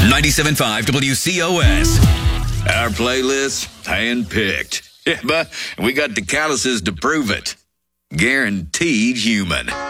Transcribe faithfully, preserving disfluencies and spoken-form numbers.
ninety-seven point five W C O S. Our playlist, hand-picked. Yeah, but we got the calluses to prove it. Guaranteed human.